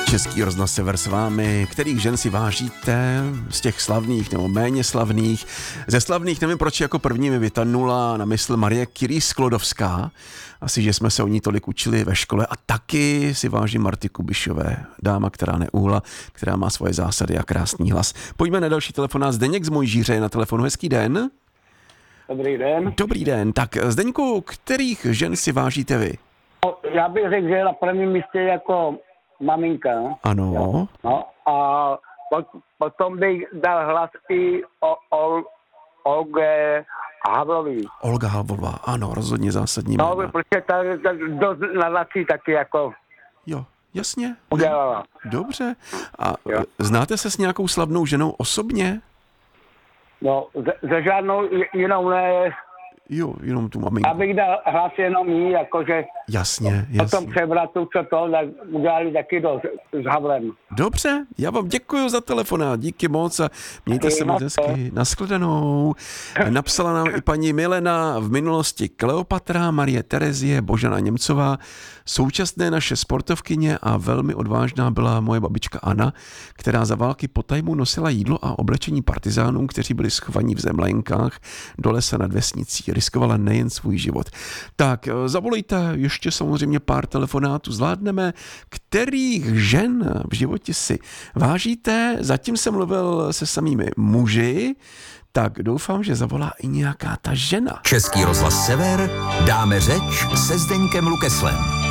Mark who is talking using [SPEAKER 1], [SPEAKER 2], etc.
[SPEAKER 1] Český rozhlas Sever s vámi. Kterých žen si vážíte? Z těch slavných nebo méně slavných? Ze slavných nevím, proč jako první mi vytanula na mysl Marie Curie Sklodovská. Asi, že jsme se o ní tolik učili ve škole. A taky si vážím Marty Kubišové. Dáma, která neuhla, která má svoje zásady a krásný hlas. Pojďme na další telefonát. Zdeněk z Mojžíře je na telefonu. Hezký den.
[SPEAKER 2] Dobrý den.
[SPEAKER 1] Dobrý den. Tak Zdeňku, kterých žen si vážíte vy?
[SPEAKER 2] Já bych řekl, že je na prvním místě jako maminka.
[SPEAKER 1] Ano.
[SPEAKER 2] No, a potom bych dal hlas i Olge Havlový.
[SPEAKER 1] Olga Havlová, ano, rozhodně zásadní
[SPEAKER 2] No,
[SPEAKER 1] jména.
[SPEAKER 2] protože ta dost nadací taky jako
[SPEAKER 1] Jo, jasně.
[SPEAKER 2] udělala.
[SPEAKER 1] Dobře. A
[SPEAKER 2] Jo.
[SPEAKER 1] znáte se s nějakou slavnou ženou osobně?
[SPEAKER 2] No, ze žádnou jinou ne.
[SPEAKER 1] Jo, jenom tu
[SPEAKER 2] Já
[SPEAKER 1] maminku.
[SPEAKER 2] bych dal hlas jenom jí, jakože
[SPEAKER 1] Jasně,
[SPEAKER 2] po tom
[SPEAKER 1] jasně.
[SPEAKER 2] převratu, co to, tak udělali taky dost s Havlem.
[SPEAKER 1] Dobře, já vám děkuji za telefonát, díky moc a mějte se moc hezky. Naschledanou. Napsala nám i paní Milena, v minulosti Kleopatra, Marie Terezie, Božena Němcová, současné naše sportovkyně a velmi odvážná byla moje babička Anna, která za války po tajmu nosila jídlo a oblečení partizánům, kteří byli schovaní v zemlenkách do lesa nad vesnicí. Riskovala nejen svůj život. Tak, zavolejte ještě samozřejmě pár telefonátů, zvládneme. Kterých žen v životě si vážíte? Zatím jsem mluvil se samými muži, tak doufám, že zavolá i nějaká ta žena.
[SPEAKER 3] Český rozhlas Sever, dáme řeč se Zdeňkem Lukeslem.